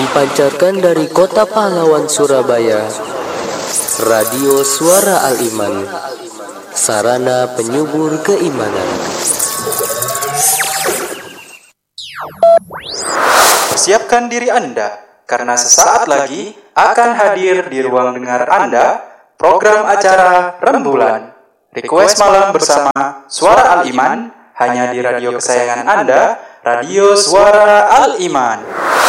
Dipancarkan dari Kota Pahlawan, Surabaya, Radio Suara Al-Iman, sarana penyubur keimanan. Persiapkan diri Anda, karena sesaat lagi akan hadir di ruang dengar Anda, program acara Rembulan. Request malam bersama Suara Al-Iman, hanya di radio kesayangan Anda, Radio Suara Al-Iman.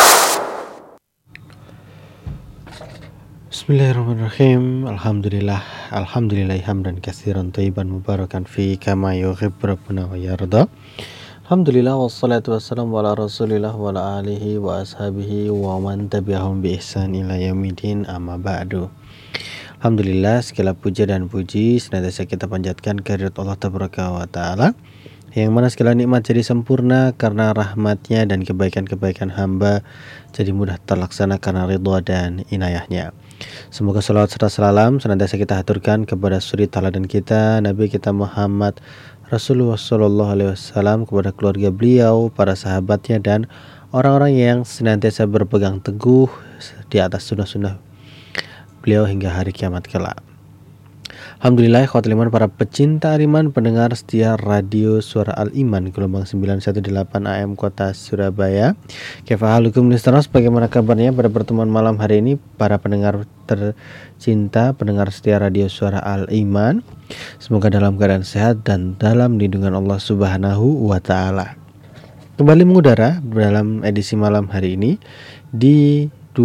Bismillahirrahmanirrahim. Alhamdulillah hamdan katsiran thayyiban mubarakan fi kama yuhibbu rabbuna wa yarda. Alhamdulillah wassalatu wassalamu ala Rasulillah wa ala alihi wa ashabihi wa man tabi'ahum bi ihsan ila yaumil amma ba'du. Alhamdulillah, segala puja dan puji senantiasa kita panjatkan kehadirat Allah Tabaraka wa Ta'ala, yang mana segala nikmat jadi sempurna karena rahmatnya dan kebaikan-kebaikan hamba jadi mudah terlaksana karena ridha dan inayahnya. Semoga salawat serta salam senantiasa kita haturkan kepada suri teladan kita, Nabi kita Muhammad Rasulullah SAW, kepada keluarga beliau, para sahabatnya, dan orang-orang yang senantiasa berpegang teguh di atas sunnah-sunnah beliau hingga hari kiamat kelak. Alhamdulillah, ikhwatul iman, para pecinta iman, pendengar setia Radio Suara Al-Iman gelombang 918 AM Kota Surabaya. Kaifahalukum listeners, bagaimana kabarnya pada pertemuan malam hari ini para pendengar tercinta, pendengar setia Radio Suara Al-Iman? Semoga dalam keadaan sehat dan dalam lindungan Allah Subhanahu wa Ta'ala. Kembali mengudara dalam edisi malam hari ini di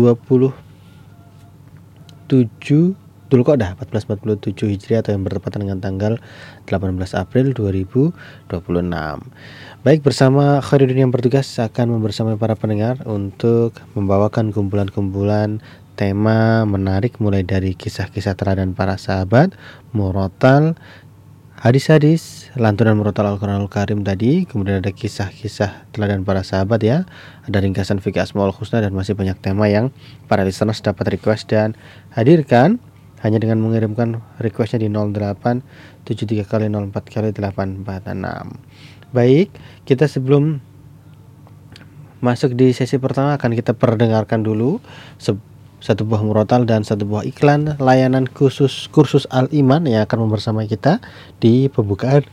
1447 Hijriah atau yang bertepatan dengan tanggal 18 April 2026. Baik, bersama Khairuddin yang bertugas akan membersamai para pendengar untuk membawakan kumpulan-kumpulan tema menarik, mulai dari kisah-kisah teladan para sahabat, murotal, hadis-hadis, lantunan murotal Al-Quranul Karim tadi, kemudian ada kisah-kisah teladan para sahabat ya, ada ringkasan fikih Asmaul Husna, dan masih banyak tema yang para listeners dapat request dan hadirkan hanya dengan mengirimkan requestnya di 0873 kali 04 kali 846. Baik, kita sebelum masuk di sesi pertama akan kita perdengarkan dulu satu buah murotal dan satu buah iklan layanan khusus kursus Al-Iman yang akan membersamai kita di pembukaan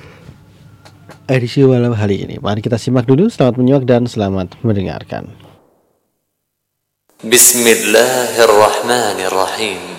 edisi malam hari ini. Mari kita simak dulu. Selamat menyimak dan selamat mendengarkan. Bismillahirrahmanirrahim.